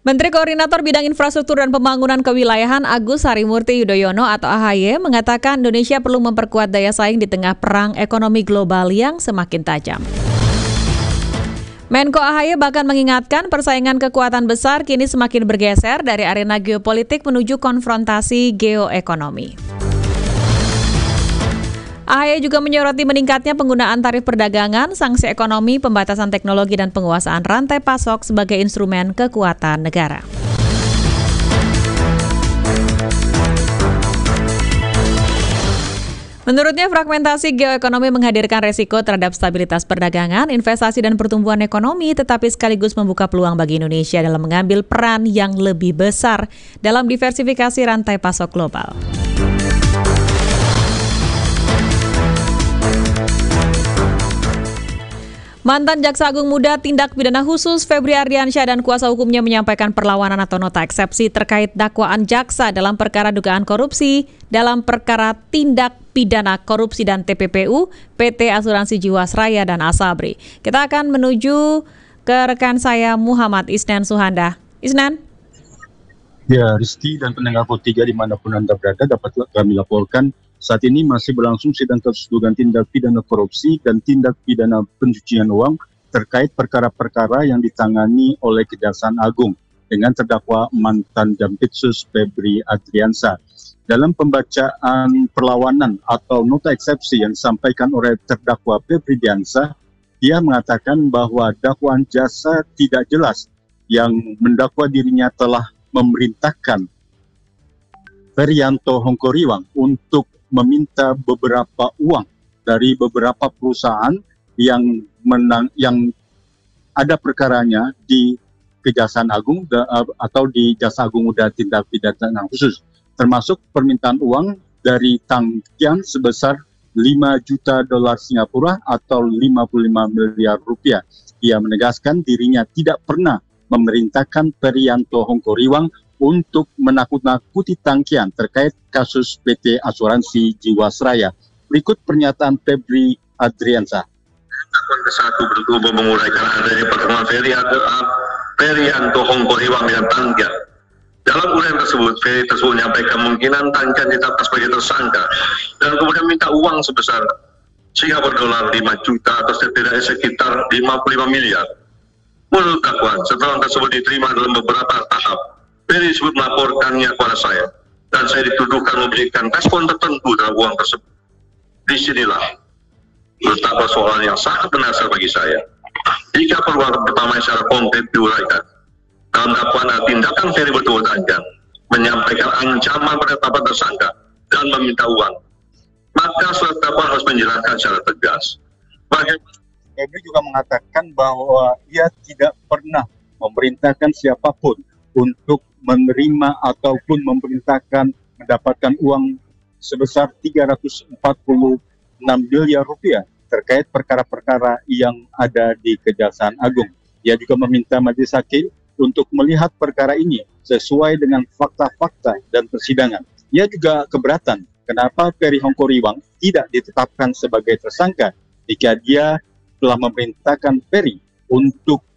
Menteri Koordinator Bidang Infrastruktur dan Pembangunan Kewilayahan Agus Harimurti Yudhoyono atau AHY mengatakan Indonesia perlu memperkuat daya saing di tengah perang ekonomi global yang semakin tajam. Menko AHY bahkan mengingatkan persaingan kekuatan besar kini semakin bergeser dari arena geopolitik menuju konfrontasi geoekonomi. AHY juga menyoroti meningkatnya penggunaan tarif perdagangan, sanksi ekonomi, pembatasan teknologi, dan penguasaan rantai pasok sebagai instrumen kekuatan negara. Menurutnya, fragmentasi geoekonomi menghadirkan resiko terhadap stabilitas perdagangan, investasi, dan pertumbuhan ekonomi, tetapi sekaligus membuka peluang bagi Indonesia dalam mengambil peran yang lebih besar dalam diversifikasi rantai pasok global. Mantan Jaksa Agung Muda Tindak Pidana Khusus Febri Ardiansyah dan kuasa hukumnya menyampaikan perlawanan atau nota eksepsi terkait dakwaan jaksa dalam perkara dugaan korupsi dalam perkara tindak pidana korupsi dan TPPU, PT Asuransi Jiwasraya dan Asabri. Kita akan menuju ke rekan saya Muhammad Isnan Suhanda. Isnan? Ya, Rizky dan pendengar Pro3 dimanapun Anda berada dapat kami laporkan saat ini masih berlangsung sidang kasus dugaan tindak pidana korupsi dan tindak pidana pencucian uang terkait perkara-perkara yang ditangani oleh Kejaksaan Agung dengan terdakwa mantan Jampitsus Febri Ardiansyah. Dalam pembacaan perlawanan atau nota eksepsi yang disampaikan oleh terdakwa Febri Ardiansyah, dia mengatakan bahwa dakwaan jaksa tidak jelas yang mendakwa dirinya telah memerintahkan Ferianto Hongkoriwang untuk meminta beberapa uang dari beberapa perusahaan yang ada perkaranya di Kejaksaan Agung atau di Jaksa Agung Muda Tindak Pidana Khusus, termasuk permintaan uang dari Tang Kian sebesar 5 juta dolar Singapura atau 55 miliar rupiah. Ia menegaskan dirinya tidak pernah memerintahkan Ferianto Hongkoriwang untuk menakut-nakuti Tang Kian terkait kasus PT Asuransi Jiwasraya. Berikut pernyataan Febri Ardiansyah. Dakwaan ke-1 bertubuh menguraikan adanya pertemuan Ferianto Hongkoriwang dengan Tang Kian. Dalam uraian tersebut, Ferry tersebut menyampaikan kemungkinan Tang Kian ditetapkan sebagai tersangka dan kemudian minta uang sebesar Singapura dolar 5 juta atau setidaknya sekitar 55 miliar. Menurut dakwaan, setelah tersebut diterima dalam beberapa tahap, Ferry disebut melaporkannya kepada saya, dan saya dituduhkan memberikan respon tertentu dalam uang tersebut. Disinilah letak persoalan yang sangat mendasar bagi saya. Jika perbuatan pertama secara konkret diuraikan, dalam dakwaan tindakan Ferry betul tajam, menyampaikan ancaman penetapan tersangka dan meminta uang, maka surat dakwaan harus menjelaskan secara tegas. Febri juga mengatakan bahwa ia tidak pernah memerintahkan siapapun untuk menerima ataupun memerintahkan mendapatkan uang sebesar 346 miliar rupiah terkait perkara-perkara yang ada di Kejaksaan Agung. Ia juga meminta majelis hakim untuk melihat perkara ini sesuai dengan fakta-fakta dan persidangan. Ia juga keberatan kenapa Ferry Hongkoriwang tidak ditetapkan sebagai tersangka jika dia telah memerintahkan Ferry untuk